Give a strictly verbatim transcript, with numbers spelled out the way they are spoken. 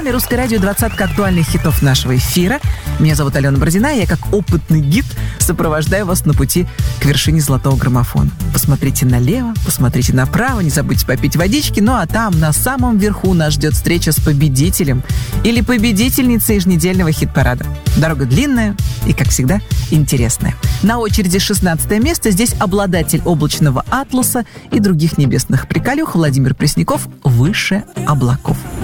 вами «Русское радио», двадцатка актуальных хитов нашего эфира. Меня зовут Алена Бородина, и я как опытный гид сопровождаю вас на пути к вершине золотого граммофона. Посмотрите налево, посмотрите направо, не забудьте попить водички, ну а там, на самом верху, нас ждет встреча с победителем или победительницей еженедельного хит-парада. Дорога длинная и, как всегда, интересная. На очереди шестнадцатое место. Здесь обладатель облачного атласа и других небесных приколюх Владимир Пресняков «Выше облаков».